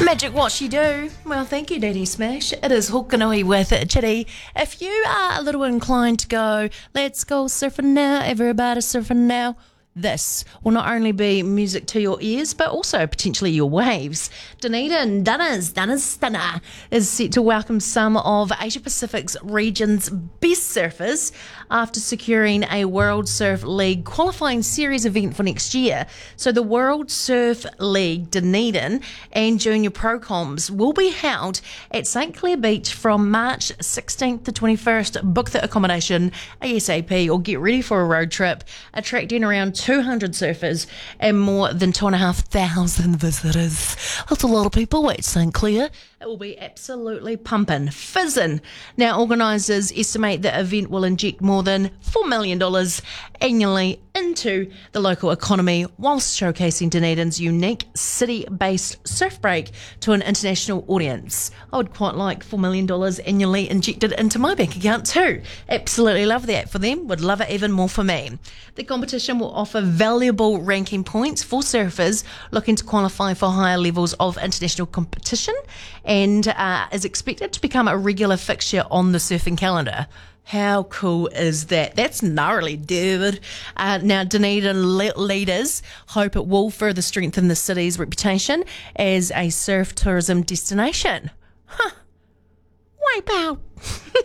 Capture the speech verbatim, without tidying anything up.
Magic what she do. Well, thank you, Daddy Smash. It is Hokanui with Chitty. If you are a little inclined to go, let's go surfing now, everybody surfing now, this will not only be music to your ears, but also potentially your waves. Dunedin, Dunners, Dunners Stunner is set to welcome some of Asia Pacific's region's best surfers after securing a World Surf League qualifying series event for next year. So the World Surf League Dunedin and Junior Pro Coms will be held at St Clair Beach from March sixteenth to twenty-first. Book the accommodation ASAP or get ready for a road trip, attracting around two hundred surfers and more than two and a half thousand visitors. That's a lot of people at St Clair. It will be absolutely pumping, fizzing. Now, organisers estimate the event will inject more than four million dollars annually into the local economy whilst showcasing Dunedin's unique city-based surf break to an international audience. I would quite like four million dollars annually injected into my bank account too. Absolutely love that for them. Would love it even more for me. The competition will offer valuable ranking points for surfers looking to qualify for higher levels of international competition and uh, is expected to become a regular fixture on the surfing calendar. How cool is that? That's gnarly, dude. Uh, now, Dunedin le- leaders hope it will further strengthen the city's reputation as a surf tourism destination. Huh. Wipe out.